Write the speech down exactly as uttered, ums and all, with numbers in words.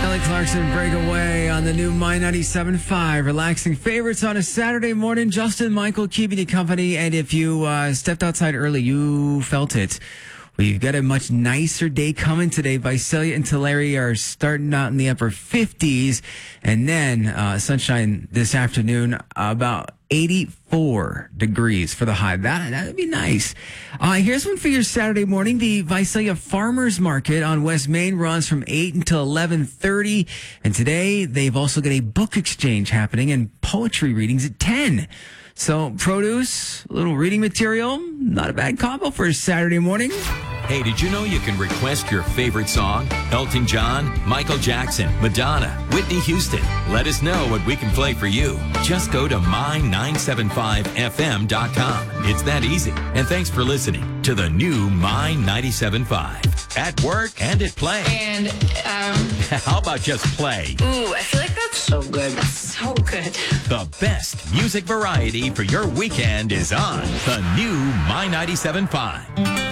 Kelly Clarkson, Breakaway on the new My ninety-seven point five. Relaxing favorites on a Saturday morning. Justin Michael keeping you company. And if you uh, stepped outside early, you felt it. We've got a much nicer day coming today. Visalia and Tulare are starting out in the upper fifties. And then uh, sunshine this afternoon, about eighty-four degrees for the high. That, that'd be nice. Uh, here's one for your Saturday morning. The Visalia Farmers Market on West Main runs from eight until eleven thirty. And today, they've also got a book exchange happening and poetry readings at ten. So, produce, a little reading material, not a bad combo for a Saturday morning. Hey, did you know you can request your favorite song? Elton John, Michael Jackson, Madonna, Whitney Houston. Let us know what we can play for you. Just go to my nine seven five f m dot com. It's that easy. And thanks for listening to the new My ninety-seven point five. At work and at play. And, um... how about just play? Ooh, I feel like that's so good. That's so good. The best music variety for your weekend is on the new My ninety-seven point five.